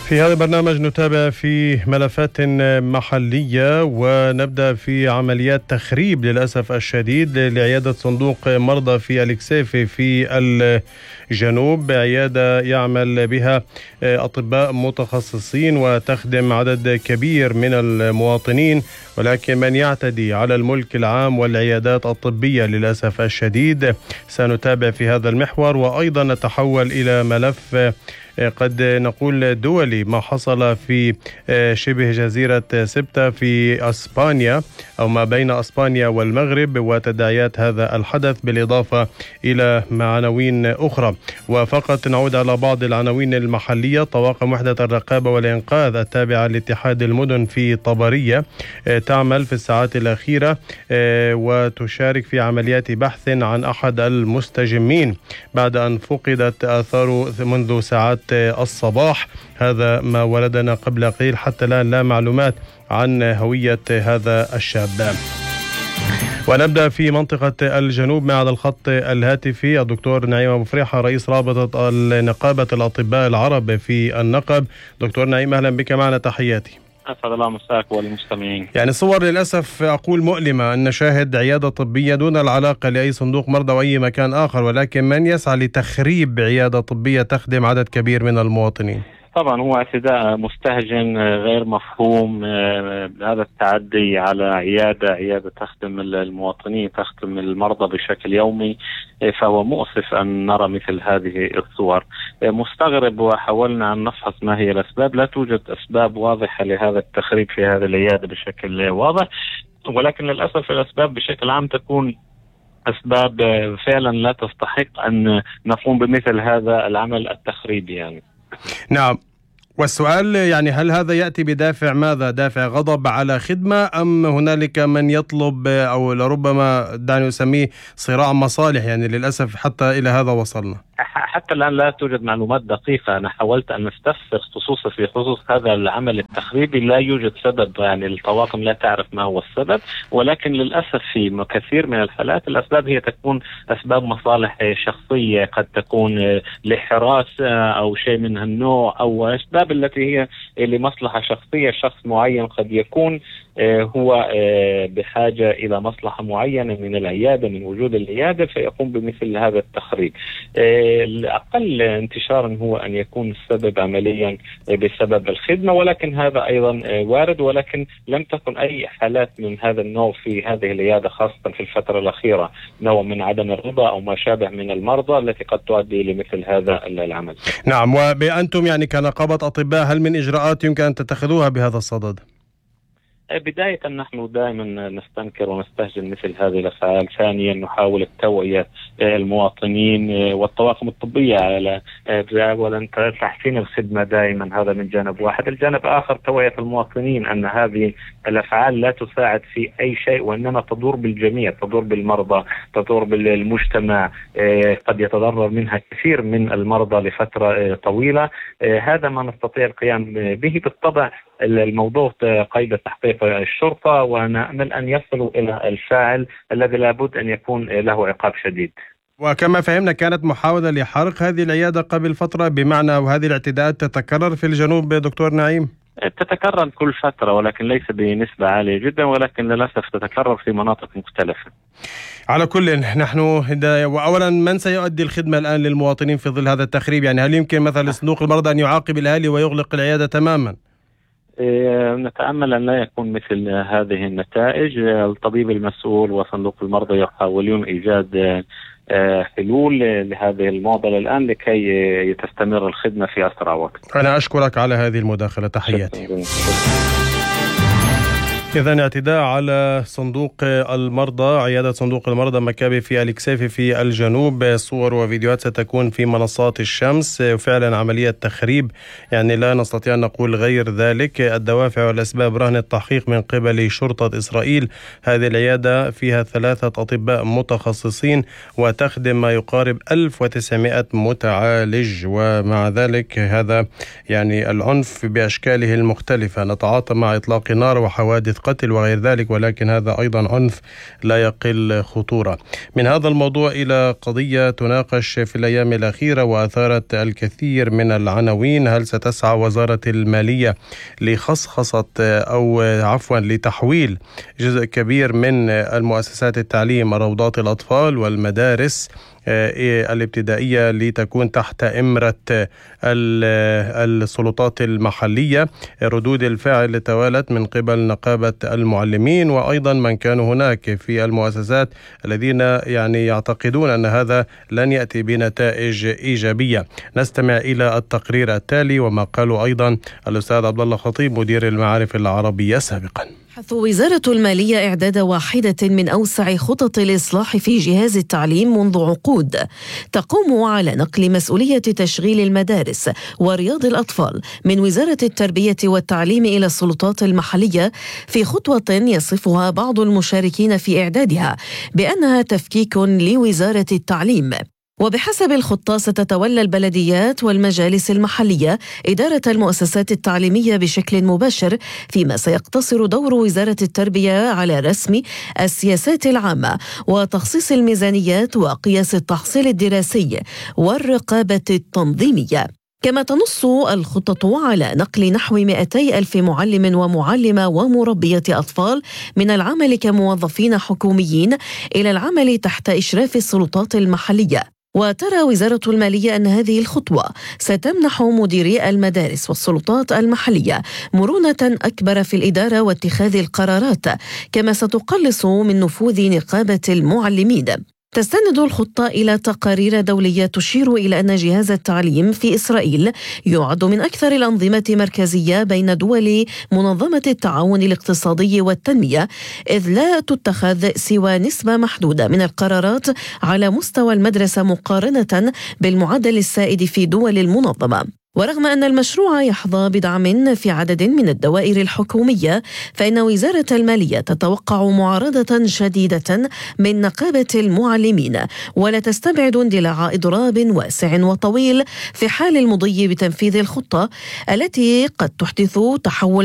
في هذا البرنامج نتابع في ملفات محلية، ونبدأ في عمليات تخريب للأسف الشديد لعيادة صندوق مرضى في الكسيفي في الجنوب، عيادة يعمل بها أطباء متخصصين وتخدم عدد كبير من المواطنين، ولكن من يعتدي على الملك العام والعيادات الطبية للأسف الشديد. سنتابع في هذا المحور، وأيضا نتحول إلى ملف قد نقول دولي، ما حصل في شبه جزيرة سبتة في أسبانيا أو ما بين أسبانيا والمغرب وتداعيات هذا الحدث، بالإضافة إلى عناوين أخرى. وفقط نعود على بعض العناوين المحلية. طواقم وحدة الرقابة والإنقاذ التابعة لاتحاد المدن في طبرية تعمل في الساعات الأخيرة وتشارك في عمليات بحث عن أحد المستجمين بعد أن فقدت آثاره منذ ساعات الصباح. هذا ما ولدنا قبل قليل، حتى الآن لا معلومات عن هوية هذا الشاب. ونبدأ في منطقة الجنوب مع على الخط الهاتفي الدكتور نعيم أبو فريحة، رئيس رابطة نقابة الأطباء العرب في النقب. دكتور نعيم، أهلا بك معنا، تحياتي. أسعد الله مساك والمستمعين. يعني صور للأسف أقول مؤلمة أن نشاهد عيادة طبية دون العلاقة لأي صندوق مرضى أو أي مكان آخر، ولكن من يسعى لتخريب عيادة طبية تخدم عدد كبير من المواطنين. طبعا هو اعتداء مستهجن غير مفهوم. هذا التعدي على عيادة تخدم المواطنين، تخدم المرضى بشكل يومي، فهو مؤسف أن نرى مثل هذه الصور. مستغرب، وحاولنا أن نفحص ما هي الأسباب. لا توجد أسباب واضحة لهذا التخريب في هذه العيادة بشكل واضح، ولكن للأسف الأسباب بشكل عام تكون أسباب فعلا لا تستحق أن نقوم بمثل هذا العمل التخريبي يعني. نعم، والسؤال يعني هل هذا يأتي بدافع ماذا؟ دافع غضب على خدمة، أم هنالك من يطلب أو لربما دعني أسميه صراع مصالح؟ يعني للأسف حتى إلى هذا وصلنا. حتى الآن لا توجد معلومات دقيقة. أنا حاولت أن نستفسر في خصوص هذا العمل التخريبي، لا يوجد سبب. يعني الطواقم لا تعرف ما هو السبب، ولكن للأسف في كثير من الحالات الأسباب هي تكون أسباب مصالح شخصية، قد تكون لحراسة أو شيء من هالنوع، أو أسباب التي هي لمصلحة شخصية. شخص معين قد يكون هو بحاجة إلى مصلحة معينة من العيادة، من وجود العيادة، فيقوم بمثل هذا التخريب. الأقل انتشارا هو أن يكون السبب عمليا بسبب الخدمة، ولكن هذا أيضا وارد، ولكن لم تكن أي حالات من هذا النوع في هذه العيادة، خاصة في الفترة الأخيرة، نوع من عدم الرضا أو ما شابه من المرضى التي قد تؤدي لمثل هذا العمل. نعم، وبأنتم يعني كنقابة أطباء هل من إجراءات يمكن أن تتخذوها بهذا الصدد؟ بداية نحن دائما نستنكر ونستهجن مثل هذه الأفعال. ثانيا نحاول التوعية المواطنين والطواقم الطبية على أولا تحسين الخدمة دائما، هذا من جانب واحد. الجانب آخر توعية المواطنين أن هذه الأفعال لا تساعد في أي شيء، وإنما تضر بالجميع، تضر بالمرضى، تضر بالمجتمع، قد يتضرر منها كثير من المرضى لفترة طويلة. هذا ما نستطيع القيام به. بالطبع الموضوع قيد تحقيق الشرطة، ونأمل أن يصلوا إلى الفاعل الذي لابد أن يكون له عقاب شديد. وكما فهمنا كانت محاولة لحرق هذه العيادة قبل فترة، بمعنى وهذه الاعتداءات تتكرر في الجنوب دكتور نعيم؟ تتكرر كل فترة، ولكن ليس بنسبة عالية جدا، ولكن للأسف تتكرر في مناطق مختلفة. على كل نحن وأولا من سيؤدي الخدمة الآن للمواطنين في ظل هذا التخريب؟ يعني هل يمكن مثلا صندوق المرضى أن يعاقب الأهالي ويغلق العيادة تماما؟ نتأمل أن لا يكون مثل هذه النتائج. الطبيب المسؤول وصندوق المرضى يحاولون إيجاد حلول لهذه المعضلة الآن لكي تستمر الخدمة في أسرع وقت. أنا أشكرك على هذه المداخلة، تحياتي. إذن اعتداء على صندوق المرضى، عيادة صندوق المرضى مكابي في الكسيفي في الجنوب. صور وفيديوهات ستكون في منصات الشمس. فعلا عملية تخريب، يعني لا نستطيع أن نقول غير ذلك. الدوافع والأسباب رهن التحقيق من قبل شرطة إسرائيل. هذه العيادة فيها 3 أطباء متخصصين وتخدم ما يقارب 1900 متعالج، ومع ذلك هذا يعني العنف بأشكاله المختلفة. نتعاطى مع إطلاق نار وحوادث القتل وغير ذلك، ولكن هذا أيضا عنف لا يقل خطورة. من هذا الموضوع إلى قضية تناقش في الأيام الأخيرة وأثارت الكثير من العناوين: هل ستسعى وزارة المالية لتحويل جزء كبير من المؤسسات التعليم، روضات الأطفال والمدارس الابتدائية لتكون تحت إمرة السلطات المحلية؟ ردود الفعل توالت من قبل نقابة المعلمين وأيضا من كانوا هناك في المؤسسات الذين يعتقدون أن هذا لن يأتي بنتائج إيجابية. نستمع إلى التقرير التالي وما قاله أيضا الأستاذ عبد الله خطيب مدير المعارف العربية سابقا. تبحث وزارة المالية إعداد واحدة من أوسع خطط الإصلاح في جهاز التعليم منذ عقود، تقوم على نقل مسؤولية تشغيل المدارس ورياض الأطفال من وزارة التربية والتعليم إلى السلطات المحلية، في خطوة يصفها بعض المشاركين في إعدادها بأنها تفكيك لوزارة التعليم. وبحسب الخطة ستتولى البلديات والمجالس المحلية إدارة المؤسسات التعليمية بشكل مباشر، فيما سيقتصر دور وزارة التربية على رسم السياسات العامة وتخصيص الميزانيات وقياس التحصيل الدراسي والرقابة التنظيمية. كما تنص الخطة على نقل نحو 200,000 معلم ومعلمة ومربية أطفال من العمل كموظفين حكوميين إلى العمل تحت إشراف السلطات المحلية. وترى وزارة المالية أن هذه الخطوة ستمنح مديري المدارس والسلطات المحلية مرونة أكبر في الإدارة واتخاذ القرارات، كما ستقلص من نفوذ نقابة المعلمين. تستند الخطة إلى تقارير دولية تشير إلى أن جهاز التعليم في إسرائيل يعد من أكثر الأنظمة مركزية بين دول منظمة التعاون الاقتصادي والتنمية، إذ لا تتخذ سوى نسبة محدودة من القرارات على مستوى المدرسة مقارنة بالمعدل السائد في دول المنظمة. ورغم أن المشروع يحظى بدعم في عدد من الدوائر الحكومية، فإن وزارة المالية تتوقع معارضة شديدة من نقابة المعلمين، ولا تستبعد اندلاع إضراب واسع وطويل في حال المضي بتنفيذ الخطة التي قد تحدث تحول